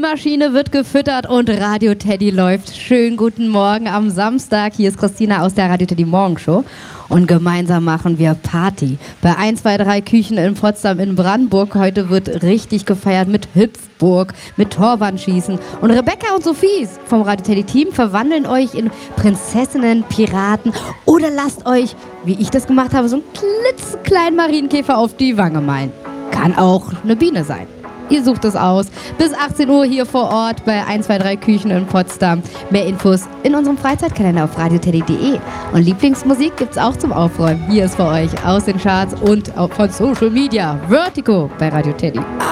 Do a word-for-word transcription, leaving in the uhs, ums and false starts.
Maschine wird gefüttert und Radio Teddy läuft. Schönen guten Morgen am Samstag. Hier ist Christina aus der Radio Teddy Morgenshow. Und gemeinsam machen wir Party bei eins zwei drei Küchen in Potsdam in Brandenburg. Heute wird richtig gefeiert mit Hüpfburg, mit Torwandschießen. Und Rebecca und Sophie vom Radio Teddy Team verwandeln euch in Prinzessinnen, Piraten oder lasst euch, wie ich das gemacht habe, so einen klitzekleinen Marienkäfer auf die Wange malen. Kann auch eine Biene sein. Ihr sucht es aus. Bis achtzehn Uhr hier vor Ort bei eins zwei drei Küchen in Potsdam. Mehr Infos in unserem Freizeitkalender auf radio teddy punkt de. Und Lieblingsmusik gibt's auch zum Aufräumen. Hier ist für euch aus den Charts und auch von Social Media Vertigo bei Radio Teddy.